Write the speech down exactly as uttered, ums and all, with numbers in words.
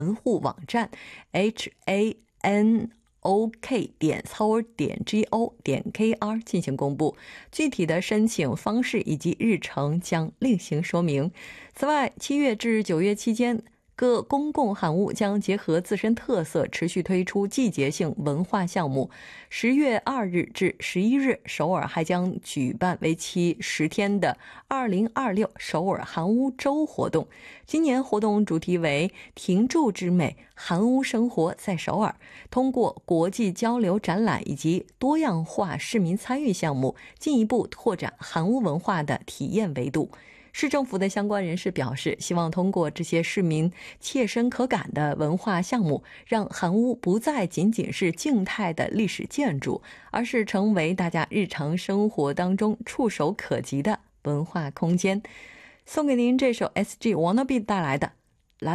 门户网站 h a n o k 点 c o r 点 g o 点 k r 进行公布，具体的申请方式以及日程将另行说明。此外，七月至九月期间，各公共喊屋将结合自身特色，持续推出季节性文化项目。十月二日至十一日，首尔还将举办为期十天的二零二六首尔韩屋周活动。今年活动主题为停驻之美，韩屋生活在首尔，通过国际交流展览以及多样化市民参与项目，进一步拓展韩屋文化的体验维度。市政府的相关人士表示，希望通过这些市民切身可感的文化项目，让韩屋不再仅仅是静态的历史建筑，而是成为大家日常生活当中触手可及的文化空间。送给您这首 S G Wannabe 带来的